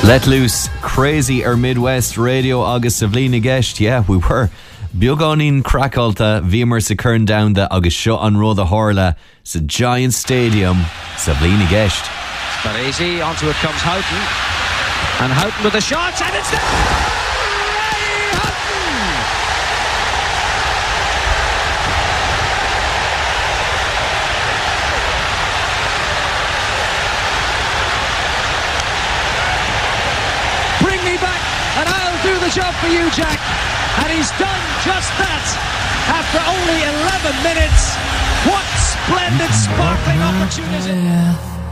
Let loose, crazy Midwest radio agus sa bhliain gist. Yeah, we were beagán crackalta bhímar sa churn down the agus seo an rud a Harla sa Giant Stadium sa bhliain gist. But easy, onto it comes Houghton. And Houghton with the shots, and it's there! Ray Houghton! Bring me back, and I'll do the job for you, Jack. And he's done just that after only 11 minutes. What splendid, sparkling opportunity!